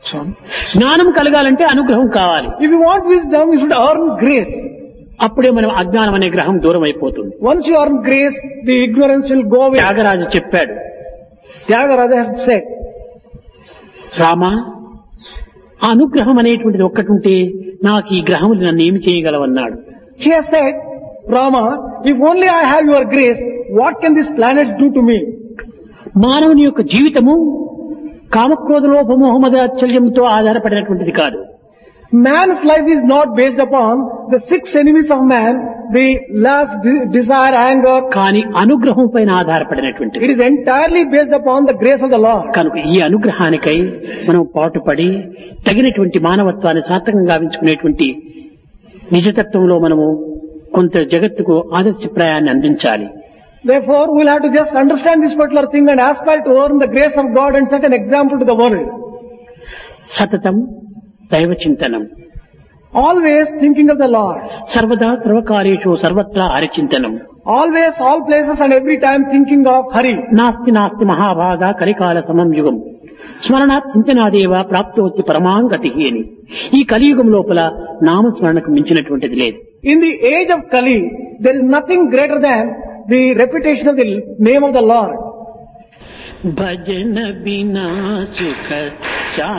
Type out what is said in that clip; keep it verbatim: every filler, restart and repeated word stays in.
జ్ఞానం కలగాలంటే అనుగ్రహం కావాలి. If you want wisdom, you should earn grace. అప్పుడే మనం అజ్ఞానం అనే గ్రహం దూరం అయిపోతుంది. Once you earn grace, the ignorance will go away. Tyagaraju చెప్పాడు, Tyagaraja has said, రామా, ఆ అనుగ్రహం అనేటువంటిది ఒక్కటుంటే నాకు ఈ గ్రహములు నన్ను ఏమి చేయగలవన్నాడు. he has said, Rama, if only I have your grace, what can these planets do to me? మానవుని యొక్క జీవితము కామక్రోధ లోపమోహమదాచల్యంతో ఆధారపడినటువంటిది కాదు. Man's life is not based upon the six enemies of man, the lust, de- desire, anger. కానీ అనుగ్రహం పైన ఆధారపడినటువంటిది. It is entirely based upon the grace of the Lord. కనుక ఈ అనుగ్రహానికై మనం పాటుపడి తగినటువంటి మానవత్వాన్ని సార్థకంగా గావించుకునేటువంటి నిజతత్వంలో మనము కొంత జగత్తుకు ఆదర్శప్రాయాన్ని అందించాలి. Therefore, we will have to just understand this particular thing and aspire to earn the grace of God and set an example to the world. సతతం దైవ చింతనం, Always thinking of the Lord. సర్వదా సర్వకార్యేషు సర్వత్రా హరిచింతనం, Always, all places and every time thinking of Hari. నాస్తి నాస్తి మహాభాగ కలికాల సమం యుగం స్మరణాత్ చింతనాదేవ ప్రాప్తోత్తి పరమాంగతి అని. ఈ కలియుగం లోపల నామస్మరణకు మించినటువంటిది లేదు. In the age of Kali, there is nothing greater than the repetition of the name of the Lord. భజన బినా సుఖ